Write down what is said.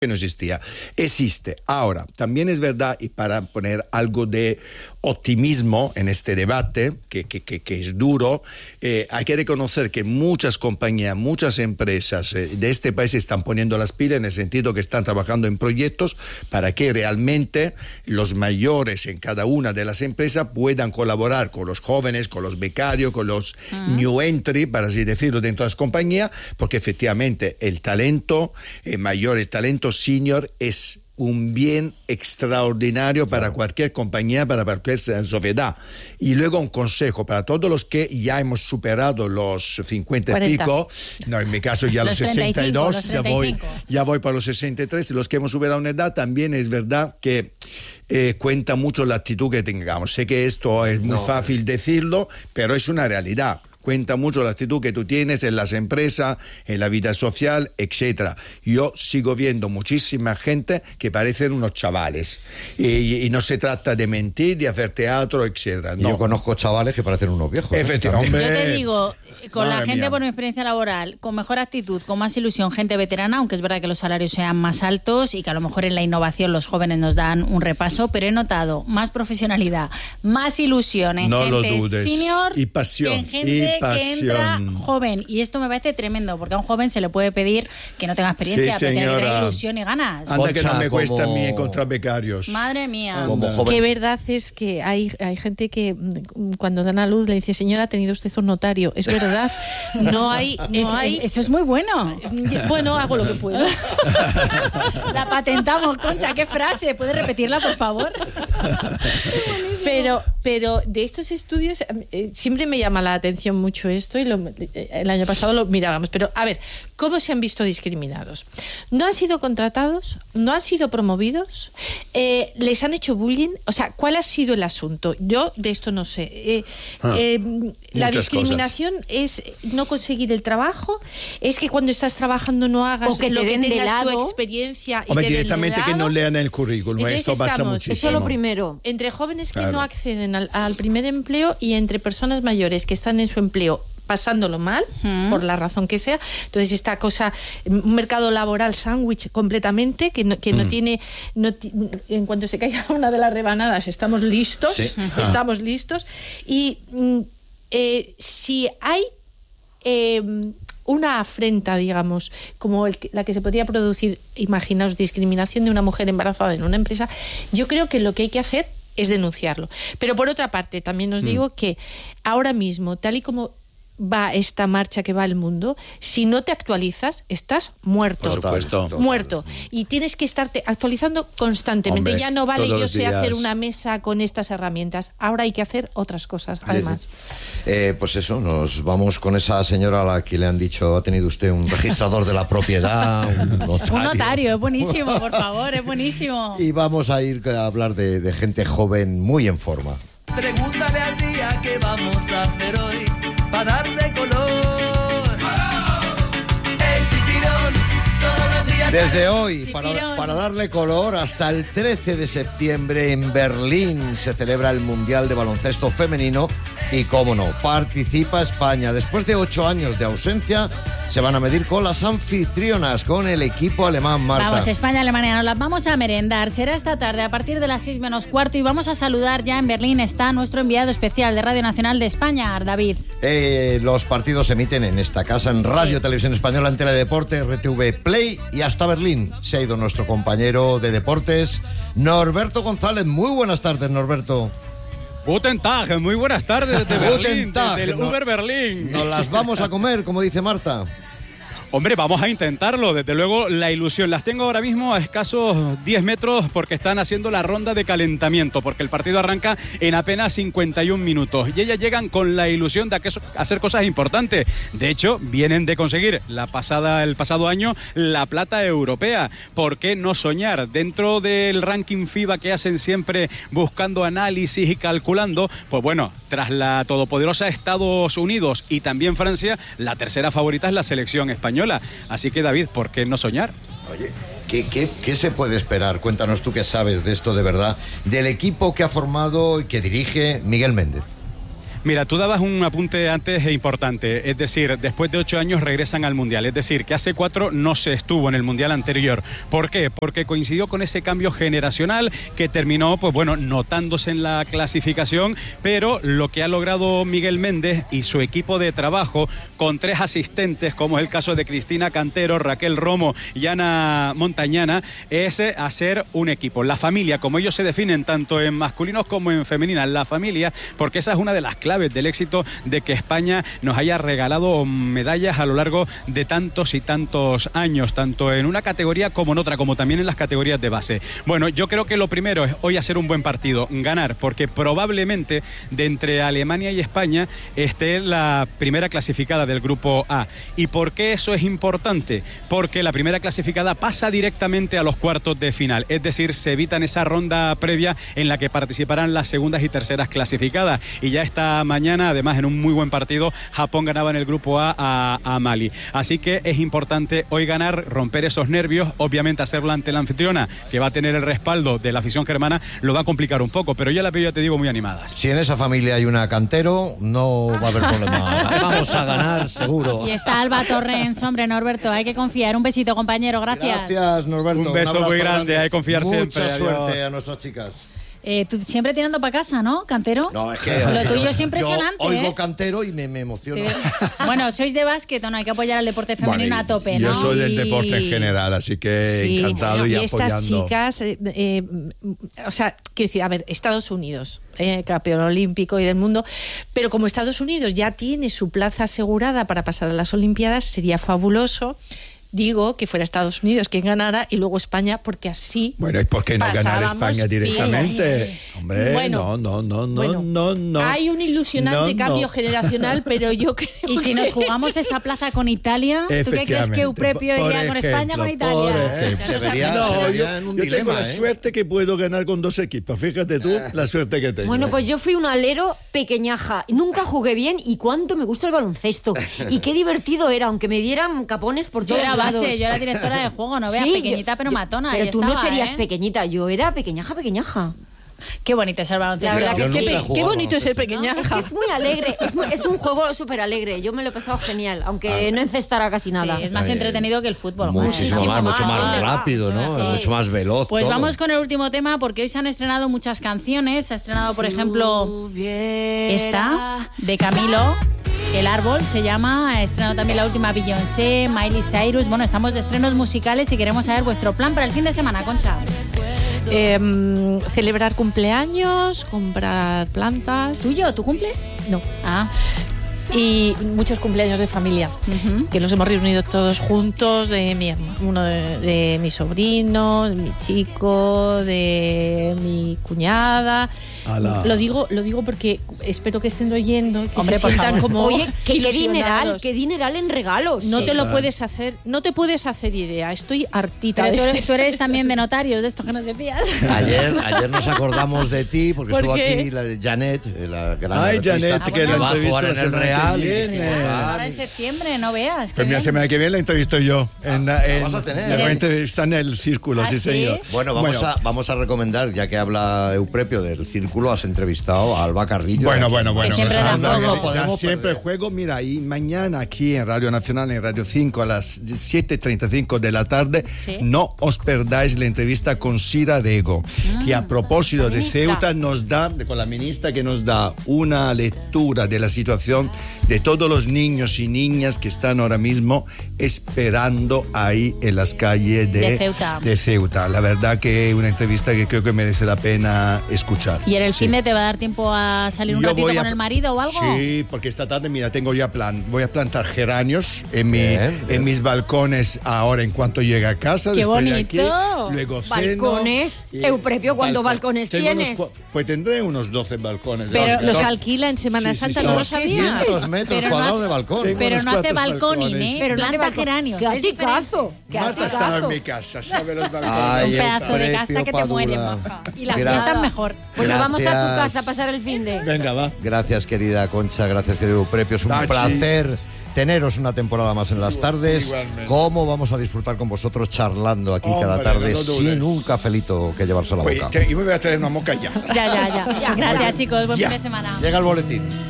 que no existía. Existe. Ahora, también es verdad, y para poner algo de optimismo en este debate, que es duro, hay que reconocer que muchas compañías, muchas empresas de este país están poniendo las pilas en el sentido que están trabajando en proyectos para que realmente los mayores en cada una de las empresas puedan colaborar con los jóvenes, con los becarios, con los new entry, para así decirlo, dentro de las compañías, porque efectivamente el talento mayor, el talento senior es un bien extraordinario para cualquier compañía, para cualquier sociedad. Y luego un consejo para todos los que ya hemos superado los 50 y pico, no, en mi caso ya los 62, ya voy para los 63, los que hemos superado una edad, también es verdad que cuenta mucho la actitud que tengamos. Sé que esto es muy fácil decirlo, pero es una realidad. Cuenta mucho la actitud que tú tienes en las empresas, en la vida social, etcétera. Yo sigo viendo muchísima gente que parecen unos chavales. Y no se trata de mentir, de hacer teatro, etcétera. No. Yo conozco chavales que parecen unos viejos. Efectivamente. Yo te digo, con la gente por mi experiencia laboral, con mejor actitud, con más ilusión, gente veterana, aunque es verdad que los salarios sean más altos y que a lo mejor en la innovación los jóvenes nos dan un repaso, pero he notado más profesionalidad, más ilusión en gente senior y pasión, que en gente que entra joven. Y esto me parece tremendo, porque a un joven se le puede pedir que no tenga experiencia, pero tiene que tener ilusión y ganas. Anda que no me cuesta a mí encontrar becarios. Madre mía. Qué verdad es que hay gente que cuando dan a luz le dice: señora, ha tenido usted un notario. Es verdad, no hay... Eso es muy bueno. Bueno, hago lo que puedo. La patentamos, Concha, qué frase. ¿Puedes repetirla, por favor? Pero de estos estudios siempre me llama la atención mucho esto, y el año pasado lo mirábamos. Pero a ver, ¿cómo se han visto discriminados? No han sido contratados, no han sido promovidos, les han hecho bullying. O sea, ¿cuál ha sido el asunto? Yo de esto no sé. La discriminación es no conseguir el trabajo, es que cuando estás trabajando no hagas que lo que tengas lado. tu experiencia. Hombre, directamente que no lean el currículum. Esto pasa muchísimo. Eso es lo primero. Entre jóvenes que no acceden al primer empleo y entre personas mayores que están en su empleo pasándolo mal, por la razón que sea. Entonces esta cosa, un mercado laboral sándwich completamente, que no tiene, en cuanto se caiga una de las rebanadas estamos listos, estamos listos. Y si hay una afrenta, digamos, como la que se podría producir, imaginaos, discriminación de una mujer embarazada en una empresa, yo creo que lo que hay que hacer es denunciarlo. Pero por otra parte, también os digo que ahora mismo, tal y como va esta marcha que va al mundo, si no te actualizas, estás muerto. Por supuesto. Muerto. Y tienes que estarte actualizando constantemente. Hombre, ya no vale yo sé hacer una mesa con estas herramientas. Ahora hay que hacer otras cosas, además. Pues eso, nos vamos con esa señora a la que le han dicho: ha tenido usted un registrador de la propiedad, un notario. Un notario, es buenísimo, por favor, es buenísimo. Y vamos a ir a hablar de gente joven muy en forma. Pregúntale al día qué vamos a hacer hoy para darle color. El Chipirón, todos los días. Desde hoy, para darle color, hasta el 13 de septiembre en Berlín se celebra el Mundial de Baloncesto Femenino y, cómo no, participa España. Después de 8 años de ausencia, se van a medir con las anfitrionas, con el equipo alemán, Marta. Vamos, España-Alemania, nos las vamos a merendar. Será esta tarde a partir de las 6 menos cuarto y vamos a saludar ya en Berlín. Está nuestro enviado especial de Radio Nacional de España, David. Los partidos se emiten en esta casa, en Radio Televisión Española, en Teledeporte, RTV Play, y hasta Berlín se ha ido nuestro compañero de deportes, Norberto González. Muy buenas tardes, Norberto. Guten Tag, muy buenas tardes desde Berlín, desde el Uber Berlín. Nos las vamos a comer, como dice Marta. Hombre, vamos a intentarlo. Desde luego, la ilusión. Las tengo ahora mismo a escasos 10 metros porque están haciendo la ronda de calentamiento, porque el partido arranca en apenas 51 minutos. Y ellas llegan con la ilusión de hacer cosas importantes. De hecho, vienen de conseguir el pasado año la plata europea. ¿Por qué no soñar? Dentro del ranking FIBA que hacen siempre buscando análisis y calculando, pues bueno, tras la todopoderosa Estados Unidos y también Francia, la tercera favorita es la selección española. Así que, David, ¿por qué no soñar? Oye, ¿qué se puede esperar? Cuéntanos tú, que sabes de esto de verdad, del equipo que ha formado y que dirige Miguel Méndez. Mira, tú dabas un apunte antes importante, es decir, después de 8 años regresan al Mundial, es decir, que hace 4 no se estuvo en el Mundial anterior. ¿Por qué? Porque coincidió con ese cambio generacional que terminó, pues bueno, notándose en la clasificación, pero lo que ha logrado Miguel Méndez y su equipo de trabajo, con 3 asistentes, como es el caso de Cristina Cantero, Raquel Romo y Ana Montañana, es hacer un equipo. La familia, como ellos se definen tanto en masculinos como en femeninas, la familia, porque esa es una de las claves del éxito de que España nos haya regalado medallas a lo largo de tantos y tantos años, tanto en una categoría como en otra, como también en las categorías de base. Bueno, yo creo que lo primero es hoy hacer un buen partido, ganar, porque probablemente de entre Alemania y España esté la primera clasificada del grupo A. ¿Y por qué eso es importante? Porque la primera clasificada pasa directamente a los cuartos de final, es decir, se evitan esa ronda previa en la que participarán las segundas y terceras clasificadas, y ya está mañana, además en un muy buen partido, Japón ganaba en el grupo a Mali. Así que es importante hoy ganar, romper esos nervios, obviamente hacerlo ante la anfitriona, que va a tener el respaldo de la afición germana, lo va a complicar un poco, pero yo la veo, ya te digo, muy animadas. Si en esa familia hay una Cantero, no va a haber problema. Vamos a ganar, seguro. Y está Alba Torrens, hombre, Norberto, hay que confiar. Un besito, compañero, gracias. Gracias, Norberto. Un beso muy grande, hay que confiar siempre. Mucha suerte a nuestras chicas. Tú siempre tirando para casa, ¿no, Cantero? No, es que lo tuyo es impresionante. Yo oigo Cantero y me emociono. Bueno, sois de básquet, ¿no? Hay que apoyar al deporte femenino a tope, ¿no? Yo soy del deporte en general, así que sí, encantado y apoyando. Estas chicas, o sea, quiero decir, a ver, Estados Unidos, campeón olímpico y del mundo, pero como Estados Unidos ya tiene su plaza asegurada para pasar a las Olimpiadas, sería fabuloso. Digo que fuera Estados Unidos quien ganara y luego España, porque así. Bueno, ¿y por qué no ganar España directamente? Bien. Hombre, bueno, no. Hay un ilusionante cambio generacional, pero yo creo. Y si nos jugamos esa plaza con Italia, ¿tú qué crees que Euprepio iría con España con Italia? Se vería en un yo dilema, tengo la suerte que puedo ganar con 2 equipos. Fíjate tú la suerte que tengo. Bueno, pues yo fui un alero pequeñaja. Nunca jugué bien y cuánto me gusta el baloncesto. Y qué divertido era, aunque me dieran capones por todos lados. Yo era directora de juego, no veas, sí, pequeñita pero matona. Pero tú estaba, no serías pequeñita, yo era pequeñaja. Qué bonito es el baloncesto. La verdad que sí. Qué bonito es el pequeñaja. Es muy alegre, es un juego súper alegre. Yo me lo he pasado genial, aunque no encestara casi nada. Sí, es más entretenido que el fútbol. Muchísimo más, mucho más rápido, ¿no? Mucho más veloz. Pues todo. Vamos con el último tema, porque hoy se han estrenado muchas canciones. Se ha estrenado, por ejemplo, esta de Camilo. El árbol se llama, ha estrenado también la última Beyoncé, Miley Cyrus. Bueno, estamos de estrenos musicales y queremos saber vuestro plan para el fin de semana, Concha. Celebrar cumpleaños, comprar plantas. ¿Tuyo? ¿Tu cumple? No. Ah. Y muchos cumpleaños de familia, que nos hemos reunido todos juntos, de mi uno de mi sobrino, de mi chico, de mi cuñada. Lo digo porque espero que estén oyendo, que se sientan como. Oye, qué dineral en regalos. No te lo puedes hacer, no te puedes hacer idea. Estoy hartita. Pero tú eres también de notarios, de esto que nos decías. Ayer nos acordamos de ti porque estuvo aquí la de Janet, la gran artista. Janet, que la entrevista en el Real. Ahora en septiembre, no veas. Pues la semana que viene la entrevisto yo. Vas a tener. La voy a entrevistar en el Círculo, sí, señor. Bueno, vamos a recomendar, ya que habla Euprepio del Círculo, has entrevistado a Alba Carrillo. Bueno. Siempre el juego, mira, y mañana aquí en Radio Nacional, en Radio 5, a las 7:35 de la tarde, no os perdáis la entrevista con Sira Rego, que a propósito de Ceuta nos da, con la ministra, que nos da una lectura de la situación de todos los niños y niñas que están ahora mismo esperando ahí en las calles de Ceuta. La verdad que es una entrevista que creo que merece la pena escuchar. ¿Y en el fin de te va a dar tiempo a salir un ratito con el marido o algo? Sí, porque esta tarde, mira, tengo ya plan. Voy a plantar geranios en mis balcones ahora en cuanto llegue a casa. ¡Qué después bonito! De aquí, luego ¿Balcones? Euprepio, ¿cuántos balcones tienes? Pues tendré unos 12 balcones. Pero los alquila en Semana Santa, ¿no lo sabía? 500 metros cuadrados de balcón. Pero no hace balconing, pero planta geranios. ¡Qué aticazo! Marta estaba en mi casa, sabe los balcones. Un pedazo de casa que te muere, Marta. Y las fiestas mejor. Pues nos vamos a tu casa a pasar el fin de. Venga, va. Gracias, querida Concha, gracias, querido Euprepio. Es un placer teneros una temporada más en las tardes. Igualmente. ¿Cómo vamos a disfrutar con vosotros charlando aquí cada tarde sin un cafelito que llevarse a la boca? Y me voy a traer una moca ya. Ya. Gracias, chicos. Buen fin de semana. Llega el boletín.